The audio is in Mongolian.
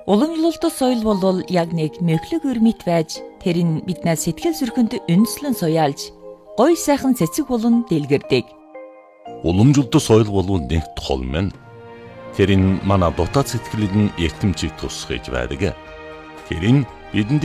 Уламжлалт соёл бол яг нэг мөхлөг өрмөт байж тэр нь биднээс сэтгэл зүрхэнд үндэслэн суяалж гой сайхан цэцэг болон дэлгэрдэг. Уламжлалт соёл бол нэг тол мэн. Тэр нь манай дотоод сэтгэлд нь эртэмчийг тусгаж байдаг. Тэр нь бидэнд